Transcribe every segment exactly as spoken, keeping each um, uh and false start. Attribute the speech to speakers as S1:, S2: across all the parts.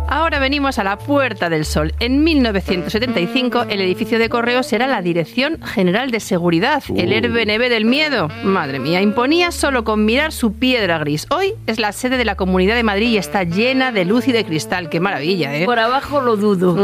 S1: Ahora venimos a la Puerta del Sol. En mil novecientos setenta y cinco, el edificio de Correos era la Dirección General de Seguridad, uh. el Airbnb del miedo. Madre mía, imponía solo con mirar su piedra gris. Hoy es la sede de la Comunidad de Madrid y está llena de luz y de cristal. ¡Qué maravilla!, ¿eh?
S2: Por abajo lo dudo,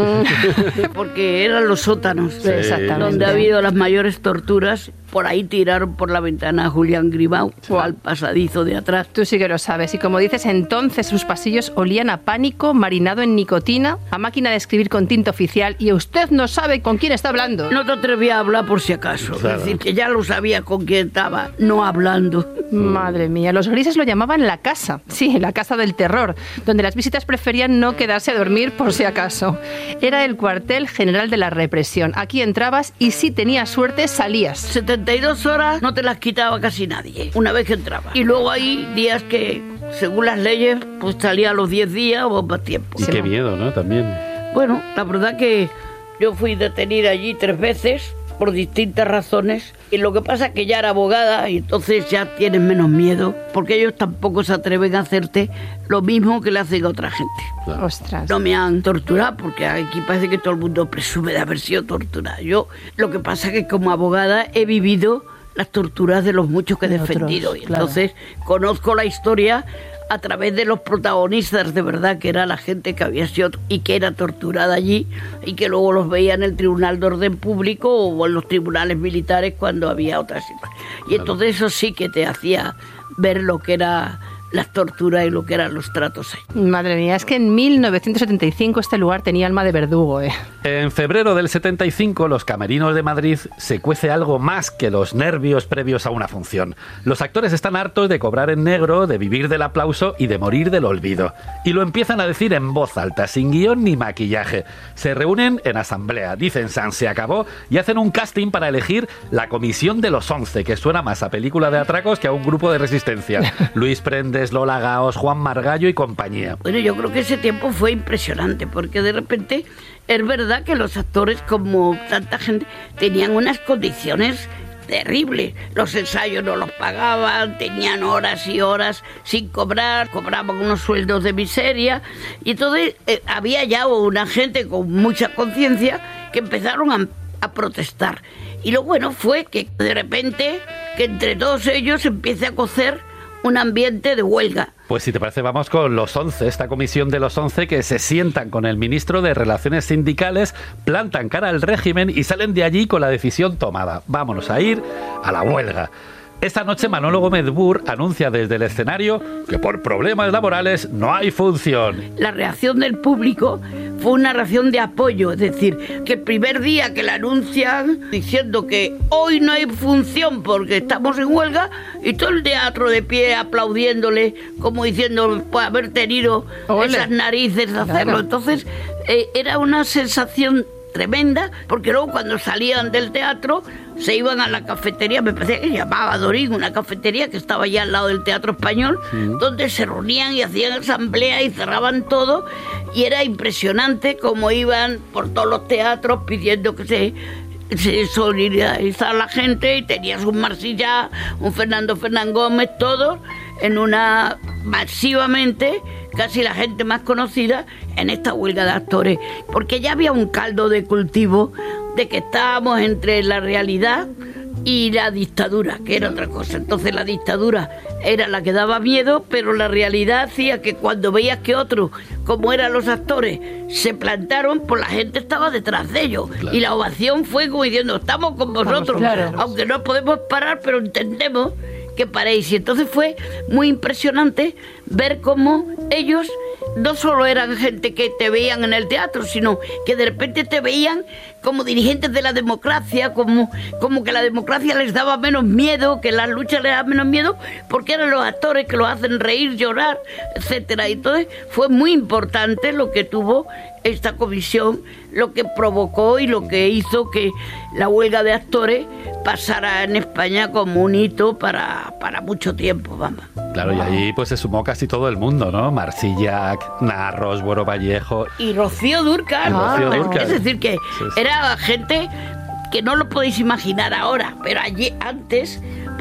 S2: porque eran los sótanos,
S1: sí, exactamente,
S2: donde ha habido las mayores torturas. Por ahí tiraron por la ventana a Julián Grimau, sí, al pasadizo de atrás.
S1: Tú sí que lo sabes. Y como dices, entonces sus pasillos olían a pánico, marinado en nicotina, a máquina de escribir con tinta oficial, y usted no sabe con quién está hablando.
S2: No te atrevías a hablar por si acaso. Claro. Es decir, que ya lo sabía con quién estaba, no hablando.
S1: Madre mía, los grises lo llamaban la casa. Sí, la casa del terror, donde las visitas preferían no quedarse a dormir por si acaso. Era el cuartel general de la represión. Aquí entrabas y si tenías suerte salías.
S2: setenta y dos horas no te las quitaba casi nadie, una vez que entraba. Y luego hay días que, según las leyes, pues salía a los diez días o más tiempo.
S3: Y qué miedo, ¿no? También.
S2: Bueno, la verdad que yo fui detenida allí tres veces por distintas razones, y lo que pasa es que ya era abogada y entonces ya tienes menos miedo, porque ellos tampoco se atreven a hacerte lo mismo que le hacen a otra gente.
S1: Claro. Ostras.
S2: No me han torturado, porque aquí parece que todo el mundo presume de haber sido torturada. Yo, lo que pasa es que como abogada he vivido las torturas de los muchos que he defendido, otros, y entonces claro, conozco la historia a través de los protagonistas de verdad, que era la gente que había sido y que era torturada allí, y que luego los veía en el Tribunal de Orden Público o en los tribunales militares cuando había otras situaciones. Y entonces eso sí que te hacía ver lo que era las torturas y lo que eran los tratos ahí.
S1: Madre mía, es que en mil novecientos setenta y cinco este lugar tenía alma de verdugo, ¿eh?
S3: En febrero del setenta y cinco, los camerinos de Madrid se cuece algo más que los nervios previos a una función. Los actores están hartos de cobrar en negro, de vivir del aplauso y de morir del olvido. Y lo empiezan a decir en voz alta, sin guión ni maquillaje. Se reúnen en asamblea, dicen San se acabó y hacen un casting para elegir la comisión de los once, que suena más a película de atracos que a un grupo de resistencia. Luis Prendes, Lola Gaos, Juan Margallo y compañía.
S2: Bueno, yo creo que ese tiempo fue impresionante, porque de repente es verdad que los actores, como tanta gente, tenían unas condiciones terribles. Los ensayos no los pagaban, tenían horas y horas sin cobrar, cobraban unos sueldos de miseria, y entonces eh, había ya una gente con mucha conciencia que empezaron a, a protestar. Y lo bueno fue que de repente, que entre todos ellos empiece a cocer un ambiente de huelga.
S3: Pues si te parece, vamos con los once, esta comisión de los once que se sientan con el ministro de Relaciones Sindicales, plantan cara al régimen y salen de allí con la decisión tomada. Vámonos a ir a la huelga. Esta noche Manolo Gómez Burr anuncia desde el escenario que por problemas laborales no hay función.
S2: La reacción del público fue una reacción de apoyo, es decir, que el primer día que la anuncian diciendo que hoy no hay función porque estamos en huelga, y todo el teatro de pie aplaudiéndole, como diciendo pues haber tenido Ole. esas narices de hacerlo. Claro. Entonces eh, era una sensación tremenda, porque luego cuando salían del teatro se iban a la cafetería, me parece que se llamaba Dorín, una cafetería que estaba allá al lado del Teatro Español, sí, donde se reunían y hacían asamblea y cerraban todo, y era impresionante cómo iban por todos los teatros pidiendo que se se solidarizara la gente, y tenías un Marsillá, un Fernando Fernán Gómez, todos en una, masivamente, casi la gente más conocida en esta huelga de actores, porque ya había un caldo de cultivo de que estábamos entre la realidad y la dictadura, que era otra cosa. Entonces la dictadura era la que daba miedo, pero la realidad hacía que cuando veías que otros, como eran los actores, se plantaron, pues la gente estaba detrás de ellos. Claro. Y la ovación fue como diciendo, estamos con vosotros, claro, aunque no podemos parar, pero entendemos que paréis. Y entonces fue muy impresionante ver cómo ellos no solo eran gente que te veían en el teatro, sino que de repente te veían como dirigentes de la democracia, como, como que la democracia les daba menos miedo, que las luchas les daban menos miedo, porque eran los actores que los hacen reír, llorar, etcétera. Y entonces fue muy importante lo que tuvo esta comisión, lo que provocó y lo que hizo que la huelga de actores pasara en España como un hito para, para mucho tiempo, vamos.
S3: Claro, y ahí pues se sumó casi todo el mundo, ¿no? Marsillac, Narros, Buero Vallejo.
S2: Y Rocío Dúrcal.
S3: Ah, Rocío Dúrcal.
S2: Es decir, que sí, sí. era gente que no lo podéis imaginar ahora, pero allí antes,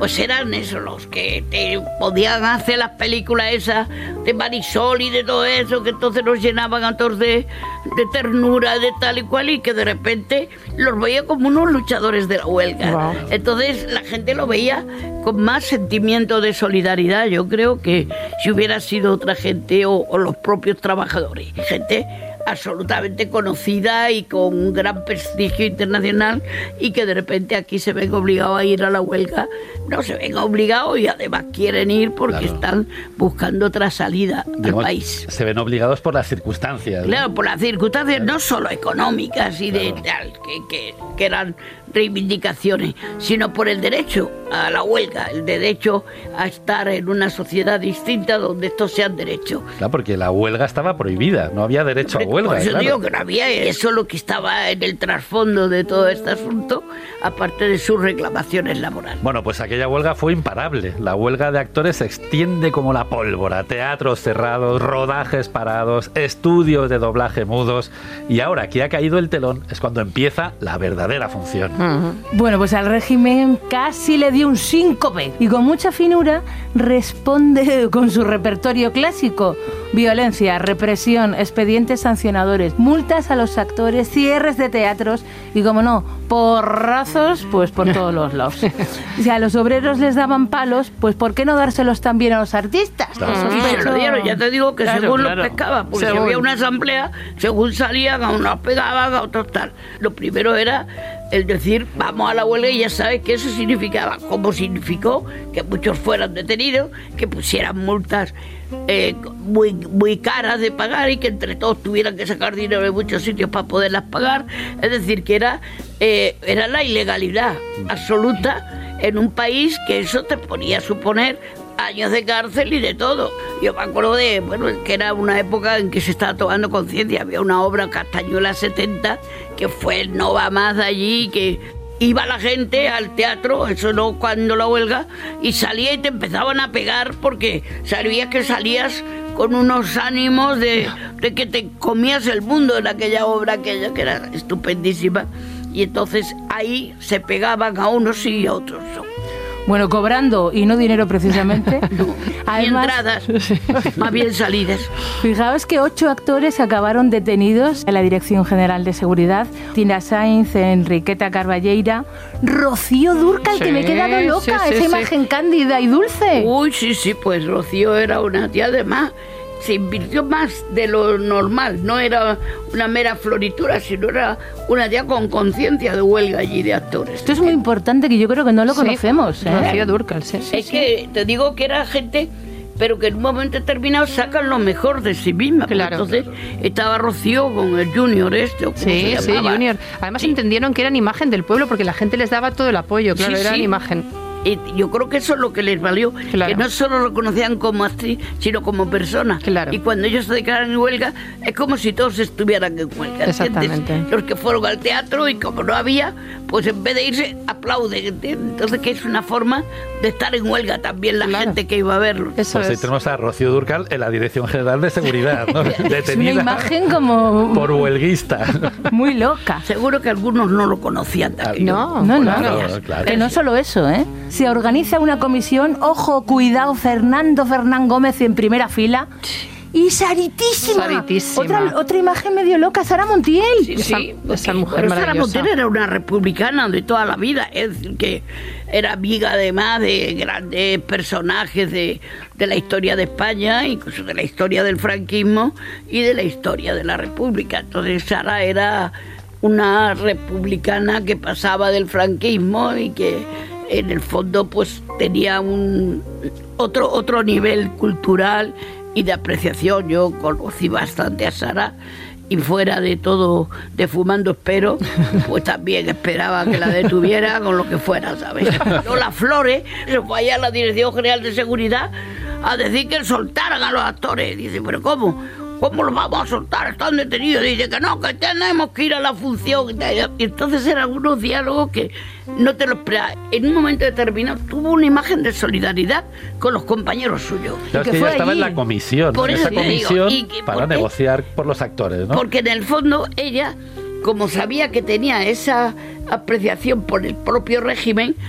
S2: pues eran esos los que te podían hacer las películas esas de Marisol y de todo eso, que entonces nos llenaban a todos de, de ternura, de tal y cual, y que de repente los veía como unos luchadores de la huelga. Wow. Entonces la gente lo veía con más sentimiento de solidaridad. Yo creo que si hubiera sido otra gente o, o los propios trabajadores, gente absolutamente conocida y con un gran prestigio internacional, y que de repente aquí se ven obligados a ir a la huelga, no se ven obligados y además quieren ir porque claro. están buscando otra salida Digamos, al país.
S3: Se ven obligados por las circunstancias.
S2: Claro,
S3: ¿no?
S2: por las circunstancias claro. no solo económicas y claro. de tal, que, que, que eran reivindicaciones, sino por el derecho a la huelga, el derecho a estar en una sociedad distinta donde estos sean derechos.
S3: Claro, porque la huelga estaba prohibida, no había derecho a huelga.
S2: Por eso
S3: claro.
S2: digo que no había, eso es lo que estaba en el trasfondo de todo este asunto, aparte de sus reclamaciones laborales.
S3: Bueno, pues aquella huelga fue imparable. La huelga de actores se extiende como la pólvora, teatros cerrados, rodajes parados, estudios de doblaje mudos, y ahora que ha caído el telón es cuando empieza la verdadera función.
S4: Bueno, pues al régimen casi le dio un síncope y con mucha finura responde con su repertorio clásico: violencia, represión, expedientes sancionadores, multas a los actores, cierres de teatros y, como no, porrazos pues por todos los lados. Si a los obreros les daban palos, pues ¿por qué no dárselos también a los artistas?
S2: Claro. Y se lo dieron, ya te digo que claro, según claro. los pescaban, porque según. Si había una asamblea, según salían, a unos pegaban, a otros tal. Lo primero era el decir, vamos a la huelga, y ya sabes que eso significaba, como significó que muchos fueran detenidos, que pusieran multas eh, muy, muy caras de pagar y que entre todos tuvieran que sacar dinero de muchos sitios para poderlas pagar. Es decir, que era, eh, era la ilegalidad absoluta en un país que eso te ponía a suponer años de cárcel y de todo. Yo me acuerdo de, bueno, que era una época en que se estaba tomando conciencia. Había una obra, Castañuela setenta, que fue el no va más de allí, que iba la gente al teatro, eso no cuando la huelga, y salía y te empezaban a pegar porque sabías que salías con unos ánimos de, de que te comías el mundo en aquella obra, aquella que era estupendísima. Y entonces ahí se pegaban a unos y a otros no.
S4: Bueno, cobrando y no dinero precisamente.
S2: No, además, entradas, más bien salidas.
S4: Fijaos que ocho actores acabaron detenidos en la Dirección General de Seguridad. Tina Sainz, Enriqueta Carballeira, Rocío Dúrcal, sí, que me he quedado loca, sí, sí, esa sí. imagen cándida y dulce.
S2: Uy, sí, sí, pues Rocío era una tía de más. Se invirtió más de lo normal, no era una mera floritura, sino era una tía con conciencia de huelga allí de actores.
S4: Esto es muy importante, que yo creo que no lo sí, conocemos. ¿eh?
S1: Rocío Dúrcal, sí.
S2: Es sí. que te digo que era gente, pero que en un momento determinado sacan lo mejor de sí misma.
S1: Claro.
S2: Entonces estaba Rocío con el Junior este, o como
S1: sí,
S2: se
S1: sí, Junior. Además sí. entendieron que eran imagen del pueblo, porque la gente les daba todo el apoyo, claro, sí, eran sí. imagen.
S2: Y yo creo que eso es lo que les valió, claro. que no solo lo conocían como actriz, sino como persona.
S1: Claro.
S2: Y cuando ellos se declaran en huelga, es como si todos estuvieran en huelga.
S1: Exactamente.
S2: ¿Entiendes? Los que fueron al teatro, y como no había, pues en vez de irse, aplauden. ¿Entiendes? Entonces, que es una forma de estar en huelga también la claro. gente que iba a verlo.
S3: Eso pues es. Ahí tenemos a Rocío Dúrcal en la Dirección General de Seguridad, ¿no? Detenida
S4: es una imagen como...
S3: por huelguista.
S4: Muy loca.
S2: Seguro que algunos no lo conocían también.
S4: No, no, no. Claro, no. Claro. Que no solo eso, ¿eh? Se organiza una comisión, ojo, cuidado, Fernando Fernán Gómez en primera fila. Y Saritísima.
S1: Saritísima.
S4: Otra, otra imagen medio loca, Sara Montiel.
S2: Sí, sí,
S1: esa, esa mujer
S2: pero Sara Montiel era una republicana de toda la vida, es decir, que era amiga además de grandes personajes de, de la historia de España, incluso de la historia del franquismo y de la historia de la República. Entonces Sara era una republicana que pasaba del franquismo y que en el fondo pues tenía un otro otro nivel cultural y de apreciación. Yo conocí bastante a Sara, y fuera de todo, de fumando espero, pues también esperaba que la detuviera con lo que fuera, ¿sabes? Lola Flores se fue allá a la Dirección General de Seguridad a decir que soltaran a los actores. Dice, ¿pero cómo? ¿Cómo los vamos a soltar? Están detenidos. Dice que no, que tenemos que ir a la función. Y entonces eran unos diálogos que no te lo esperabas. En un momento determinado tuvo una imagen de solidaridad con los compañeros suyos.
S3: Claro, es que ella estaba allí en la comisión,
S2: por
S3: en
S2: eso
S3: esa comisión digo, que, para
S2: porque,
S3: negociar por los actores, ¿no?
S2: Porque en el fondo ella, como sabía que tenía esa apreciación por el propio régimen,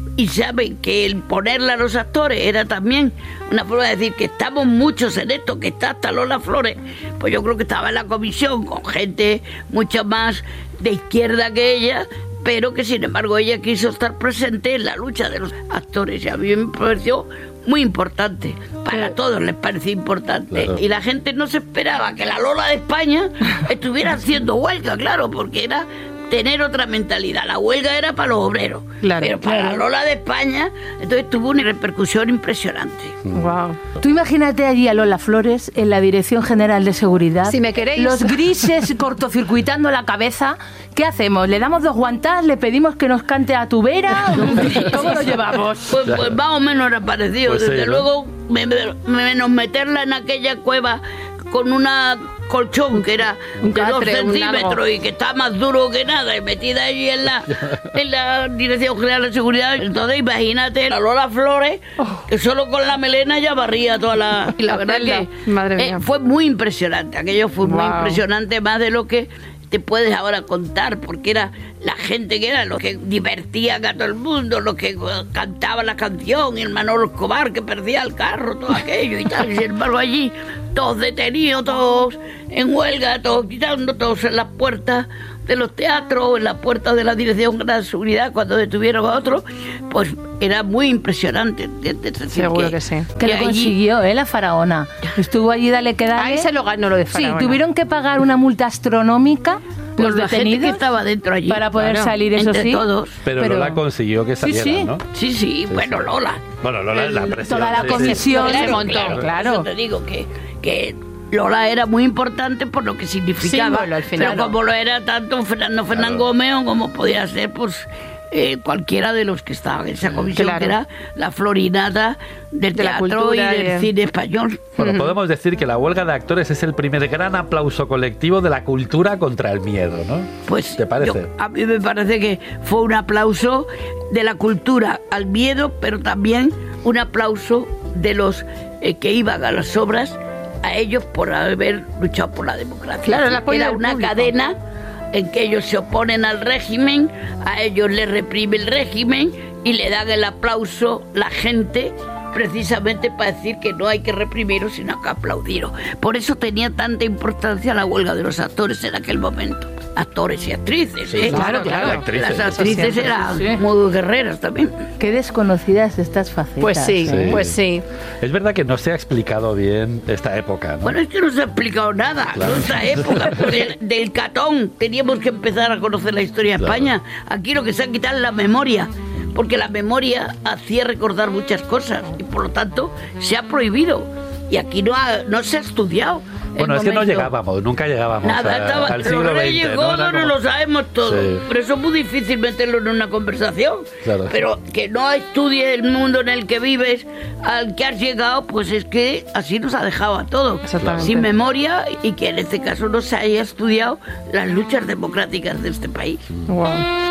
S2: y saben que el ponerla a los actores era también una forma de decir que estamos muchos en esto, que está hasta Lola Flores, pues yo creo que estaba en la comisión con gente mucho más de izquierda que ella, pero que sin embargo ella quiso estar presente en la lucha de los actores, y a mí me pareció muy importante, para
S1: Pero,
S2: todos les parecía importante,
S3: claro.
S2: y la gente no se esperaba que la Lola de España estuviera haciendo huelga, claro, porque era tener otra mentalidad. La huelga era para los obreros,
S1: Claro,
S2: pero para
S1: claro.
S2: la Lola de España, entonces tuvo una repercusión impresionante.
S1: Wow.
S4: Tú imagínate allí a Lola Flores en la Dirección General de Seguridad.
S1: Si me queréis.
S4: Los grises cortocircuitando la cabeza. ¿Qué hacemos? ¿Le damos dos guantas? ¿Le pedimos que nos cante a tu vera? ¿Cómo lo llevamos?
S2: Pues, pues más o menos era parecido.
S3: Pues sí,
S2: Desde
S3: ¿no?
S2: luego, me- me- menos meterla en aquella cueva con una colchón que era
S1: Un
S2: de dos
S1: catre, un
S2: centímetros
S1: algo.
S2: y que está más duro que nada, y metida allí en la, en la Dirección General de Seguridad. Entonces imagínate a Lola Flores, que solo con la melena ya barría toda la... Y la
S1: La
S2: verdad
S1: celda.
S2: que
S1: Madre
S2: eh,
S1: mía.
S2: fue muy impresionante. Aquello fue muy
S1: Wow.
S2: impresionante, más de lo que te puedes ahora contar, porque era la gente que era los que divertían a todo el mundo, los que cantaban la canción, y el Manolo Escobar que perdía el carro, todo aquello y tal, y sin embargo allí todos detenidos, todos en huelga, todos quitando, todos en las puertas de los teatros, en las puertas de la Dirección General de Seguridad cuando detuvieron a otros, pues era muy impresionante. Es decir,
S1: Seguro que sí.
S4: Que lo
S2: allí-
S4: consiguió, ¿eh? La faraona. Estuvo allí, dale que dale.
S1: Ahí se lo ganó lo de
S4: Sí,
S1: Faraona.
S4: tuvieron que pagar una multa astronómica
S2: por
S4: los
S2: la gente
S4: detenidos
S2: que estaba dentro allí.
S4: para poder
S1: Claro,
S4: salir, eso
S2: entre
S4: sí.
S2: todos.
S3: Pero,
S4: Pero-
S3: Lola consiguió que
S4: Sí,
S3: salieran,
S4: sí.
S3: ¿no?
S2: Sí, sí, bueno, Lola.
S3: Bueno, Lola es la presión.
S4: Toda la
S3: sí, sí.
S4: comisión.
S1: Se montó, claro.
S2: Eso te digo que, que Lola era muy importante por lo que significaba.
S1: Símbolo, al final.
S2: Pero como lo era tanto Fernando Fernán
S3: Claro.
S2: Gómez, o como podía ser, pues eh, cualquiera de los que estaban en esa comisión,
S1: Claro.
S2: que era la florinata del
S1: De la
S2: teatro
S1: cultura
S2: y del
S1: y de-
S2: cine español.
S3: Bueno, podemos decir que la huelga de actores es el primer gran aplauso colectivo de la cultura contra el miedo, ¿no?
S2: Pues
S3: ¿Te parece?
S2: yo- a mí me parece que fue un aplauso de la cultura al miedo, pero también un aplauso de los eh, que iban a las obras, a ellos por haber luchado por la democracia.
S1: Claro, el apoyo
S2: Era
S1: del
S2: una
S1: público.
S2: cadena en que ellos se oponen al régimen, a ellos les reprime el régimen y le dan el aplauso la gente, precisamente para decir que no hay que reprimirlo, sino que aplaudirlo. Por eso tenía tanta importancia la huelga de los actores en aquel momento. Actores y actrices, ¿eh?
S1: claro, claro.
S3: Actrices.
S2: Las actrices
S1: siempre,
S2: eran
S4: sí, sí.
S2: muy guerreras también.
S4: Qué desconocidas estas facetas.
S1: Pues sí,
S3: Sí.
S1: pues sí.
S3: Es verdad que no se ha explicado bien esta época, ¿no?
S2: Bueno, es que no se ha explicado nada.
S3: Claro.
S2: Nuestra época, pues, del, del Catón, teníamos que empezar a conocer la historia de
S3: Claro.
S2: España. Aquí lo que se ha quitado es la memoria, porque la memoria hacía recordar muchas cosas y por lo tanto se ha prohibido. Y aquí no, ha- no se ha estudiado. el
S3: Bueno, es que no
S2: momento.
S3: llegábamos, nunca llegábamos
S2: Nada,
S3: a-
S2: estaba,
S3: al siglo
S2: los
S3: veinte.
S2: reyes
S3: ¿no?
S2: godos
S3: Era
S2: no
S3: como-
S2: lo sabemos todo,
S3: Sí.
S2: pero eso es muy difícil meterlo en una conversación.
S3: Claro.
S2: Pero que no estudie el mundo en el que vives, al que has llegado, pues es que así nos ha dejado a todos.
S1: Exactamente.
S2: Sin memoria, y que en este caso no se haya estudiado las luchas democráticas de este país.
S1: Wow.